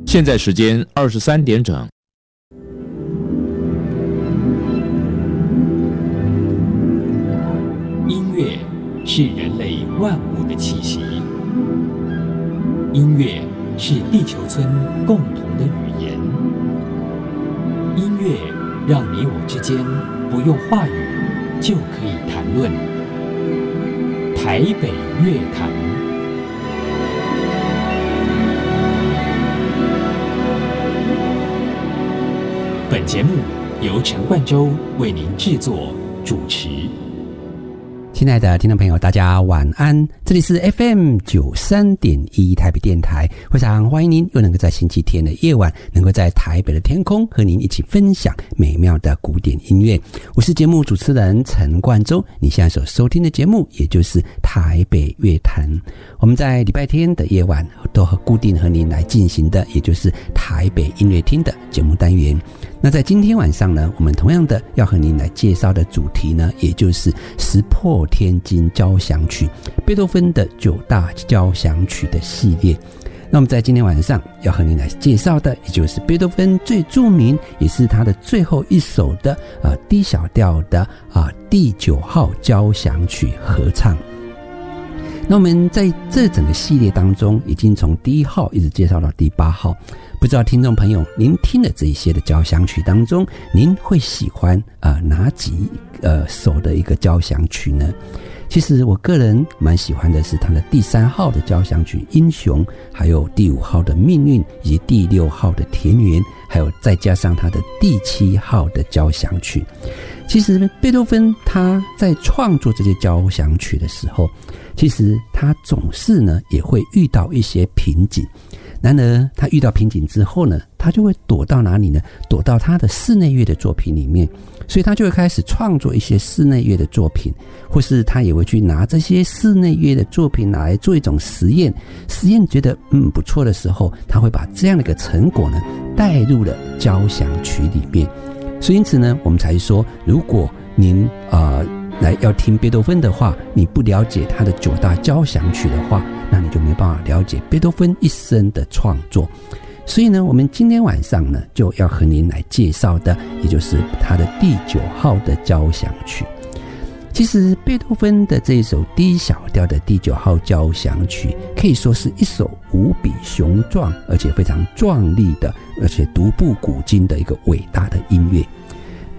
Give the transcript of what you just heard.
现在时间23点整。 音乐是人类万物的气息，音乐是地球村共同的语言，音乐让你我之间不用话语就可以谈论。台北乐坛。本节目由陈冠洲为您制作主持。 亲爱的听众朋友，大家晚安，这里是 FM93.1 台北电台，非常欢迎您又能够在星期天的夜晚能够在台北的天空和您一起分享美妙的古典音乐。我是节目主持人陈冠洲，你现在所收听的节目也就是台北乐坛。我们在礼拜天的夜晚都固定和您来进行的也就是台北音乐厅的节目单元。那在今天晚上呢，我们同样的要和您来介绍的主题呢，也就是石破天惊交响曲，贝多芬的9大交响曲的系列。那我们在今天晚上要和您来介绍的，也就是贝多芬最著名，也是他的最后一首的D 小调的第9号交响曲合唱。那我们在这整个系列当中，已经从第1号一直介绍到第8号。不知道听众朋友，您听了这一些的交响曲当中，您会喜欢哪几首的一个交响曲呢？其实我个人蛮喜欢的是他的第3号的交响曲《英雄》，还有第5号的《命运》，以及第6号的《田园》，还有再加上他的第7号的交响曲。其实贝多芬他在创作这些交响曲的时候，其实他总是呢也会遇到一些瓶颈。然而他遇到瓶颈之后呢，他就会躲到哪里呢？躲到他的室内乐的作品里面，所以他就会开始创作一些室内乐的作品，或是他也会去拿这些室内乐的作品来做一种实验觉得不错的时候，他会把这样的一个成果呢带入了交响曲里面。所以因此呢，我们才说，如果您来要听贝多芬的话，你不了解他的9大交响曲的话，那你就没办法了解贝多芬一生的创作。所以呢，我们今天晚上呢就要和您来介绍的，也就是他的第9号的交响曲。其实贝多芬的这一首 D 小调的第9号交响曲，可以说是一首无比雄壮而且非常壮丽的，而且独步古今的一个伟大的音乐。